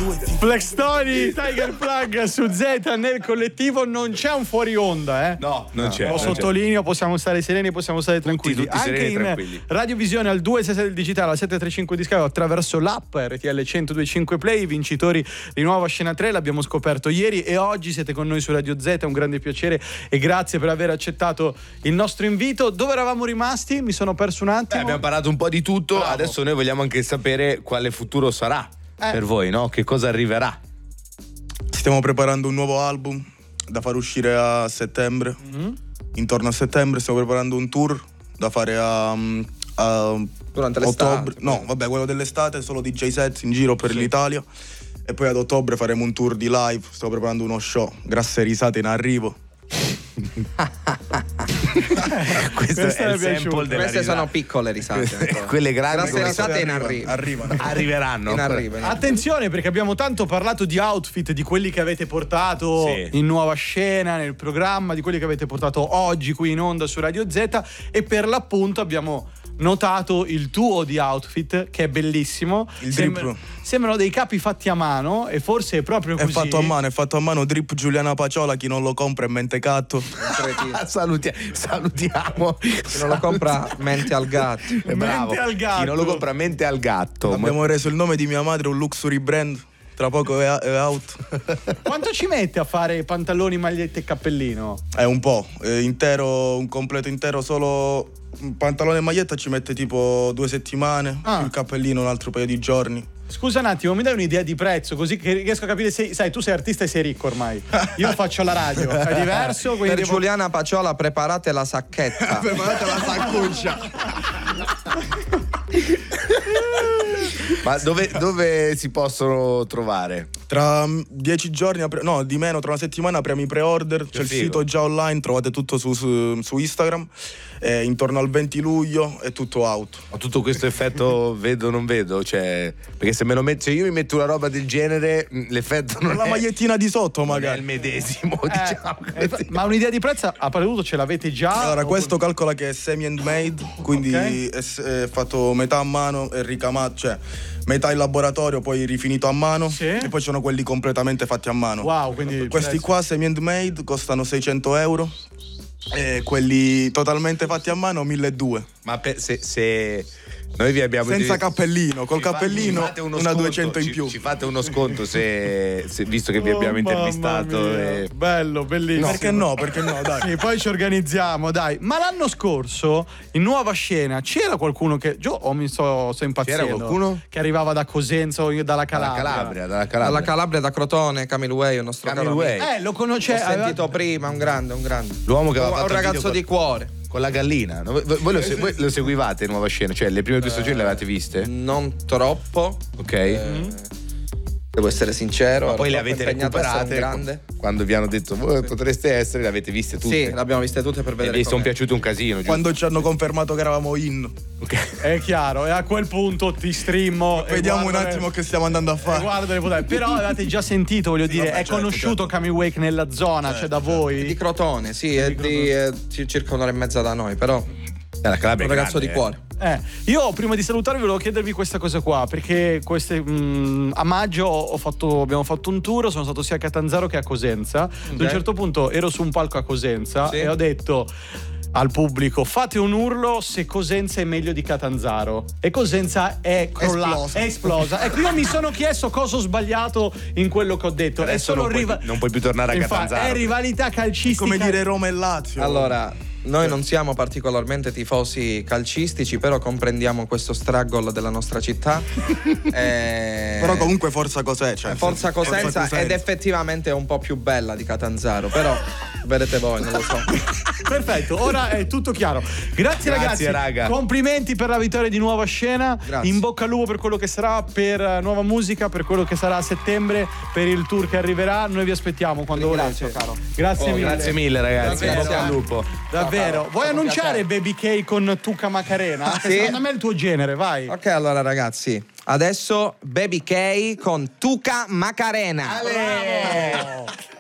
Flex Tony, Tiger Plug su Z. Nel collettivo non c'è un fuori onda, No, non c'è. Lo sottolineo, possiamo stare sereni, possiamo stare tranquilli. Tutti Anche sereni, in tranquilli. radiovisione al 266 del digitale, al 735 di Sky, attraverso l'app RTL 1025 Play, vincitori di Nuova Scena 3 l'abbiamo scoperto ieri e oggi siete con noi su Radio Z, è un grande piacere e grazie per aver accettato il nostro invito. Dove eravamo rimasti? Mi sono perso un attimo. Abbiamo parlato un po' di tutto. Bravo. Adesso noi vogliamo anche sapere quale futuro sarà per voi, no? Che cosa arriverà? Stiamo preparando un nuovo album da far uscire a settembre. Intorno a settembre stiamo preparando un tour da fare a durante l'estate. ottobre. No, vabbè, quello dell'estate, solo DJ set in giro per l'Italia. E poi ad ottobre faremo un tour di live. Stiamo preparando uno show. Grasse risate in arrivo. Questo è il piaciuta. sample della Queste risata. sono piccole risate. Quelle grandi Grazie come risate in arrivo. arriveranno. In arrivo. Attenzione, perché abbiamo tanto parlato di outfit, di quelli che avete portato in Nuova Scena, nel programma, di quelli che avete portato oggi qui in onda su Radio Z, e per l'appunto abbiamo notato il tuo di outfit che è bellissimo. Il drip. Sembrano dei capi fatti a mano e forse è proprio È così. è fatto a mano, drip Giuliana Paciola, chi non lo compra è mentecatto. Salutiamo. Chi non lo compra mente al gatto. Bravo. Mente al gatto. Chi non lo compra mente al gatto. Abbiamo reso il nome di mia madre un luxury brand. Tra poco è out. Quanto ci mette a fare pantaloni, magliette e cappellino? È un po', intero, un completo intero, solo un pantalone e maglietta ci mette tipo 2 settimane, più il cappellino un altro paio di giorni. Scusa un attimo, mi dai un'idea di prezzo così che riesco a capire se, sai, tu sei artista e sei ricco ormai. Io faccio la radio, è diverso, quindi Per Giuliana Paciola preparate la sacchetta. Preparate la saccuccia. Ma dove si possono trovare? Tra 10 giorni, no, di meno, tra una settimana apriamo i pre-order. C'è il figo. sito già online, trovate tutto su Instagram. Intorno al 20 luglio è tutto out. Ho tutto questo effetto vedo non vedo, cioè, perché se io mi metto una roba del genere, l'effetto non La è magliettina di sotto, non è magari. il medesimo, diciamo così. ma un'idea di prezzo a Pareduto ce l'avete già? Allora, O- questo calcola che è semi-handmade, quindi è fatto metà a mano e ricamato, cioè metà in laboratorio, poi rifinito a mano. Sì. E poi ci sono quelli completamente fatti a mano. Wow, quindi Questi qua semi-handmade costano 600 euro e quelli totalmente fatti a mano 1200. Ma se noi vi abbiamo Senza cappellino, col cappellino ci fate uno una sconto, 200 in più. ci fate uno sconto se visto che vi abbiamo Oh, mamma intervistato mia. Bello, bellissimo. Perché no, dai. Sì, poi ci organizziamo, dai. Ma l'anno scorso in Nuova Scena c'era qualcuno che o mi sto impazzendo? C'era qualcuno? Che arrivava da Cosenza o dalla Calabria. Dalla Dalla Calabria, da Crotone, Camille Way, il nostro Camille caro Way. amico. Lo L'ho conosce. sentito prima, un grande. L'uomo che aveva Un fatto il ragazzo video di cuore. con la gallina. Voi lo seguivate in Nuova Scena? Cioè le prime 2 stagioni le avevate viste? Non troppo. Ok. Devo essere sincero. Ma ero poi le troppo avete impegnato a essere recuperate un grande. quando vi hanno detto voi potreste essere, le avete viste tutte? Sì, le abbiamo viste tutte per E vedere. vi sono com'è. piaciute un casino, giusto? Quando ci hanno confermato che eravamo in. È chiaro, e a quel punto ti streamo. e Vediamo un guarda attimo che stiamo andando a fare. Guarda le puntate. Però avete già sentito, voglio dire, vabbè, è conosciuto Camille Wake nella zona, cioè da voi. Di Crotone, sì, è di circa un'ora e mezza da noi, però La Calabria un è ragazzo grande, di cuore. Io prima di salutarvi volevo chiedervi questa cosa qua, perché a maggio abbiamo fatto un tour, sono stato sia a Catanzaro che a Cosenza. Ad un certo punto ero su un palco a Cosenza e ho detto al pubblico: fate un urlo se Cosenza è meglio di Catanzaro. E Cosenza è crollata, è esplosa. Ecco, io mi sono chiesto cosa ho sbagliato in quello che ho detto. Adesso non puoi più tornare a Infatti, Catanzaro. è rivalità calcistica. Come dire Roma e Lazio. Allora, noi non siamo particolarmente tifosi calcistici, però comprendiamo questo struggle della nostra città. Però comunque Forza Cos'è? Cioè, Forza Cosenza ed effettivamente è un po' più bella di Catanzaro, però vedete voi, non lo so. Perfetto, ora è tutto chiaro. Grazie ragazzi, raga. complimenti per la vittoria di Nuova Scena. Grazie. In bocca al lupo per quello che sarà, per nuova musica, per quello che sarà a settembre, per il tour che arriverà. Noi vi aspettiamo quando Ringrazio, volete. caro. Grazie mille. Grazie mille ragazzi, Davvero. bocca al lupo. Davvero. Vuoi stato annunciare piacere. Baby K con Tuca Macarena? Che Sì. secondo me è il tuo genere, vai. Ok, allora ragazzi, adesso Baby K con Tuca Macarena. Bravo.